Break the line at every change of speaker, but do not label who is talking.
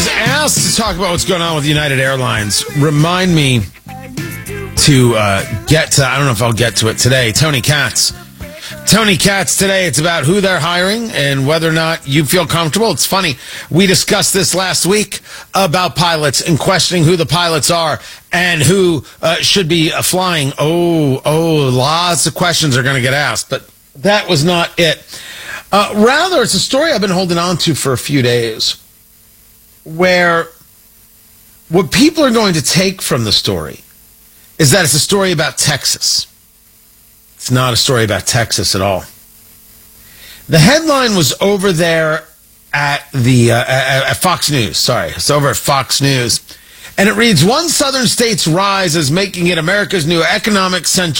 was asked to talk about what's going on with United Airlines. Remind me to get to, I don't know if I'll get to it today, Tony Katz. Tony Katz today, it's about who they're hiring and whether or not you feel comfortable. It's funny, we discussed this last week about pilots and questioning who the pilots are and who should be flying. Lots of questions are going to get asked, but that was not it. Rather, it's a story I've been holding on to for a few days, where what people are going to take from the story is that it's a story about Texas. It's not a story about Texas at all. The headline was over there at at Fox News. Sorry, it's over at Fox News. And it reads, one southern state's rise is making it America's new economic center.